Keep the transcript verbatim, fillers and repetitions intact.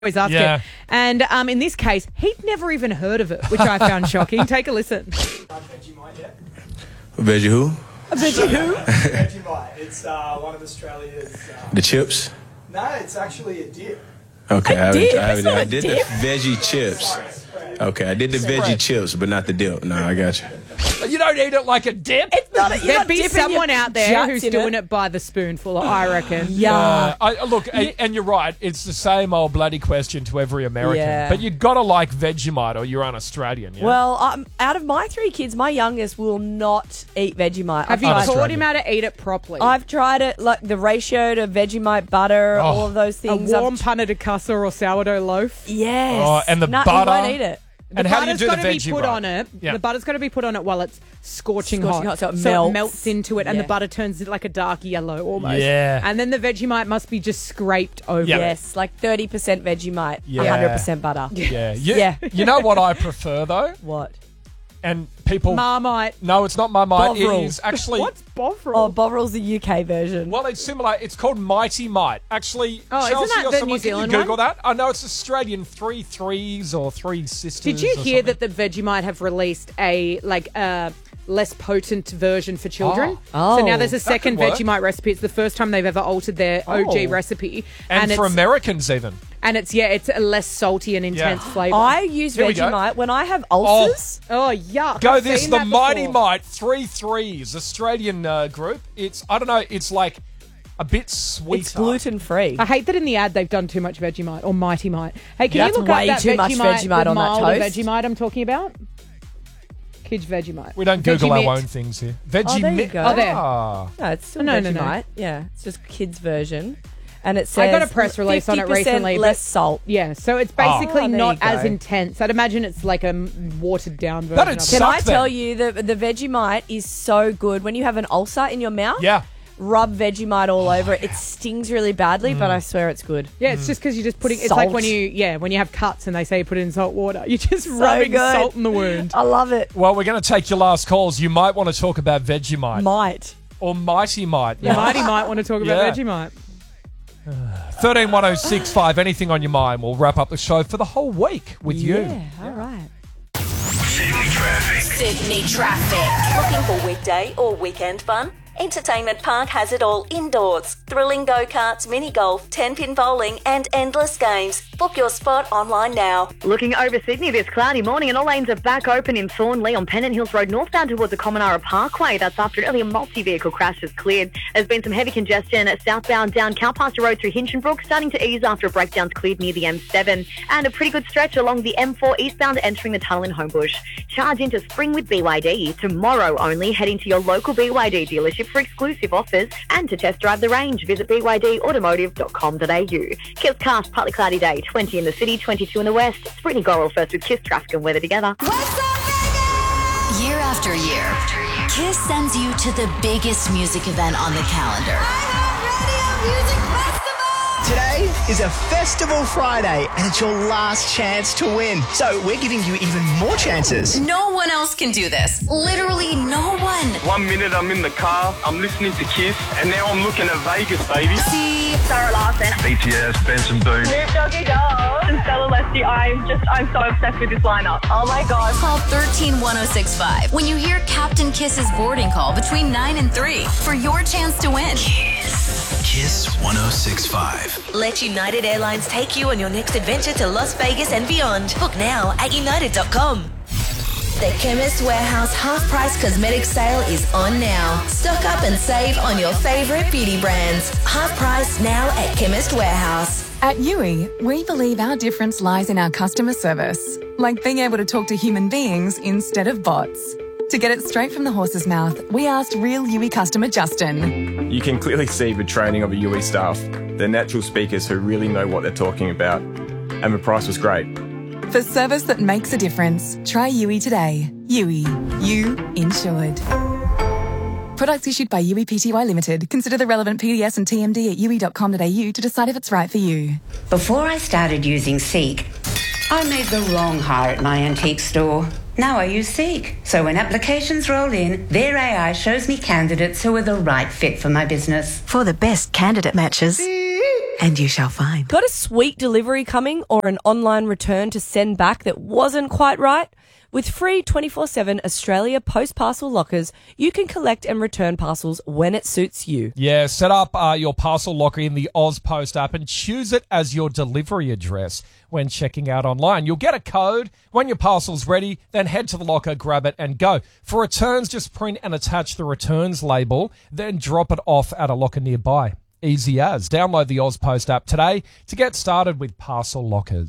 always ask Yeah. it. And um, in this case, he'd never even heard of it, which I found shocking. Take a listen. Vegemite yet? Veggie who? A veggie who? Vegemite. It's uh, one of Australia's. Uh, The chips? no, it's actually a dip. Okay, A I, haven't- dip? I, haven't- It's not I a did dip. the veggie chips. Okay, I did the veggie chips, but not the dip. No, I got you. You don't eat it like a dip? It's not a, You're there'd not be dipping someone your out there juts who's in doing it. it by the spoonful, I reckon. Yeah. Uh, I, look, and, and you're right. It's the same old bloody question to every American. Yeah. But you've got to like Vegemite or you're un-Australian. Yeah? Well, um, out of my three kids, my youngest will not eat Vegemite. Have I've you tried- taught him how to eat it properly? I've tried it, like the ratio to Vegemite butter, Oh. all of those a things. warm I've- panna de casa or sourdough loaf. yes. Oh, and the no, butter. He won't eat it. and the how do you butter's do the got to be Vegemite? put on it. Yeah. The butter's got to be put on it while it's scorching, Scorching hot, so it melts. into it, and Yeah. the butter turns like a dark yellow almost. Yeah. And then the Vegemite must be just scraped over. Yeah. it. Yes, like thirty percent Vegemite, Yeah. one hundred percent butter. Yeah. You, Yeah. You know what I prefer, though? What? And people... Marmite. No, it's not Marmite. It Bovril. is actually... What's Bovril? Oh, Bovril's the U K version. Well, it's similar. It's called Mighty Mite. Actually, Oh, isn't Chelsea that or the someone, New can you Zealand Google one? that? I know it's Australian three threes or three sisters. Did you or hear something. that the Vegemite have released a like uh, less potent version for children? Oh. So now there's a That second could work. Vegemite recipe. It's the first time they've ever altered their O G Oh. recipe, And, for it's Americans, even. and it's yeah, it's a less salty and intense Yeah. flavour. I use Here we go. Vegemite when I have ulcers. Oh yuck! Go I've this, seen the that Mighty before. Mite three threes, Australian uh, group. It's, I don't know, it's like a bit sweeter. It's gluten free. I hate that in the ad they've done too much Vegemite or Mighty Mite. Hey, can That's you look way up that too much Vegemite, Vegemite the on that milder toast. Vegemite I'm talking about? Kids Vegemite. We don't Google our Vegemite. own things here. Veggie Oh, there you Mite. go. Oh, there. Ah. No, it's still No, no, Vegemite. no. Yeah, it's just kids version, and it says I got a press release on it fifty percent recently, but- less salt. Yeah, so it's basically Oh, there not you go. as intense. I'd imagine it's like a m- watered down version. That'd of suck. it. Can I then. tell you that the Vegemite is so good when you have an ulcer in your mouth? Yeah. Rub Vegemite all over it. It stings really badly, Mm. but I swear it's good. Yeah, it's just because you're just putting. It's like when Salt. you, yeah, when you have cuts and they say you put it in salt water. You're just So rubbing good. salt in the wound. I love it. Well, we're going to take your last calls. You might want to talk about Vegemite Might. or Mighty Mite. You mighty might want to talk about Yeah. Vegemite. thirteen one oh six five, anything on your mind. We'll wrap up the show for the whole week with you. Yeah, all right. Sydney traffic. Sydney traffic. Looking for weekday or weekend fun? Entertainment Park has it all indoors. Thrilling go-karts, mini golf, ten-pin bowling and endless games. Book your spot online now. Looking over Sydney this cloudy morning and all lanes are back open in Thornley on Pennant Hills Road northbound towards the Commonara Parkway. That's after an earlier multi-vehicle crash has cleared. There's been some heavy congestion southbound down Cowpasture Road through Hinchinbrook, starting to ease after a breakdown's cleared near the M seven. And a pretty good stretch along the M four eastbound entering the tunnel in Homebush. Charge into spring with B Y D. Tomorrow only, head into your local B Y D dealership for exclusive offers and to test drive the range. Visit b y d automotive dot com dot a u. Kiss cast, partly cloudy day, twenty in the city, twenty-two in the west. It's Brittany Gorrell first with Kiss traffic and weather together. Year after year, Kiss sends you to the biggest music event on the calendar. Today is a Festival Friday, and it's your last chance to win. So we're giving you even more chances. No one else can do this. Literally no one. One minute I'm in the car, I'm listening to Kiss, and now I'm looking at Vegas, baby. See, Sarah Larson. B T S, Benson Boone. Doggy Dog. And Stella Leslie. I'm just, I'm so obsessed with this lineup. Oh my God. call one three one oh six five when you hear Captain Kiss's boarding call between nine and three for your chance to win. Kiss one oh six five. Let United Airlines take you on your next adventure to Las Vegas and beyond. Book now at united dot com. The Chemist Warehouse half-price cosmetic sale is on now. Stock up and save on your favourite beauty brands. Half price now at Chemist Warehouse. At Yui, we believe our difference lies in our customer service, like being able to talk to human beings instead of bots. To get it straight from the horse's mouth, we asked real Yui customer Justin. You can clearly see the training of the U E staff. They're natural speakers who really know what they're talking about. And the price was great. For service that makes a difference, try Yui today. Yui. You insured. Products issued by Yui Pty Limited. Consider the relevant P D S and T M D at yui dot com dot a u to decide if it's right for you. Before I started using Seek, I made the wrong hire at my antique store. Now I use Seek. So when applications roll in, their A I shows me candidates who are the right fit for my business. For the best candidate matches, and you shall find. Got a sweet delivery coming or an online return to send back that wasn't quite right? With free twenty-four seven Australia Post Parcel lockers, you can collect and return parcels when it suits you. Yeah, set up uh, your parcel locker in the AusPost app and choose it as your delivery address when checking out online. You'll get a code. When your parcel's ready, then head to the locker, grab it and go. For returns, just print and attach the returns label, then drop it off at a locker nearby. Easy as. Download the AusPost app today to get started with parcel lockers.